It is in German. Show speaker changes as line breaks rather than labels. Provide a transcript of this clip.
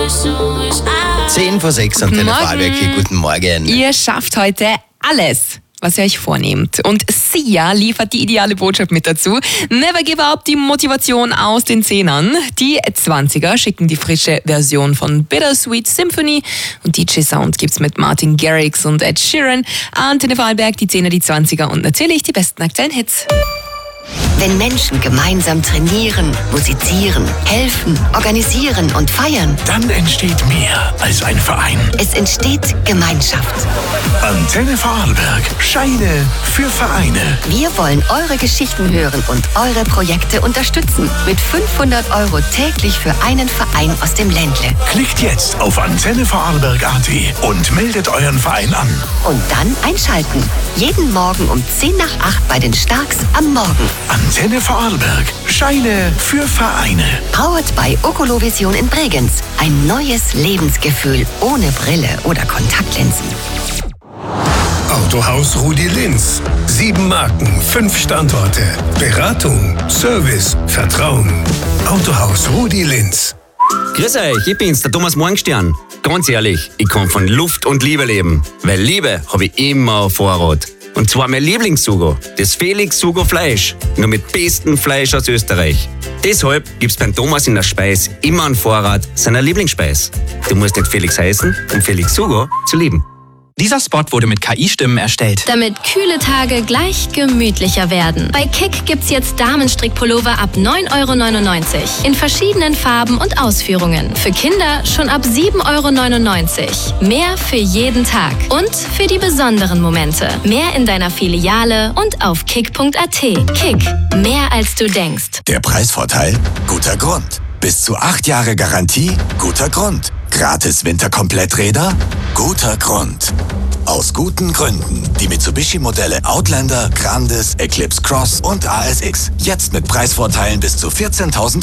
10 vor 6 am Telefonwerk. Guten Morgen.
Ihr schafft heute alles, was ihr euch vornehmt. Und Sia liefert die ideale Botschaft mit dazu. Never give up, die Motivation aus den Zehnern. Die 20er schicken die frische Version von Bittersweet Symphony. Und DJ Sound gibt's mit Martin Garrix und Ed Sheeran. Antenne Vorarlberg, die 10er, die 20er und natürlich die besten aktuellen Hits.
Wenn Menschen gemeinsam trainieren, musizieren, helfen, organisieren und feiern,
dann entsteht mehr als ein Verein.
Es entsteht Gemeinschaft.
Antenne Vorarlberg. Scheine für Vereine.
Wir wollen eure Geschichten hören und eure Projekte unterstützen. Mit 500 € täglich für einen Verein aus dem Ländle.
Klickt jetzt auf antennevorarlberg.at und meldet euren Verein an.
Und dann einschalten. Jeden Morgen um 7:50 bei den Starks am Morgen.
Antenne Vorarlberg. Scheine für Vereine.
Powered by Okolovision in Bregenz. Ein neues Lebensgefühl ohne Brille oder Kontaktlinsen.
Autohaus Rudi Linz. 7 Marken, 5 Standorte. Beratung, Service, Vertrauen. Autohaus Rudi Linz.
Grüß euch, ich bin's, der Thomas Morgenstern. Ganz ehrlich, ich kann von Luft und Liebe leben. Weil Liebe habe ich immer auf Vorrat. Und zwar mein Lieblingssugo, das Felix Sugo Fleisch. Nur mit bestem Fleisch aus Österreich. Deshalb gibt's beim Thomas in der Speis immer einen Vorrat seiner Lieblingsspeis. Du musst nicht Felix heißen, um Felix Sugo zu lieben.
Dieser Spot wurde mit KI-Stimmen erstellt.
Damit kühle Tage gleich gemütlicher werden. Bei Kick gibt's jetzt Damenstrickpullover ab 9,99 € in verschiedenen Farben und Ausführungen. Für Kinder schon ab 7,99 €. Mehr für jeden Tag und für die besonderen Momente. Mehr in deiner Filiale und auf kick.at. Kick, mehr als du denkst.
Der Preisvorteil? Guter Grund. Bis zu 8 Jahre Garantie? Guter Grund. Gratis Winterkompletträder? Guter Grund. Aus guten Gründen. Die Mitsubishi-Modelle Outlander, Grandis, Eclipse Cross und ASX. Jetzt mit Preisvorteilen bis zu 14.000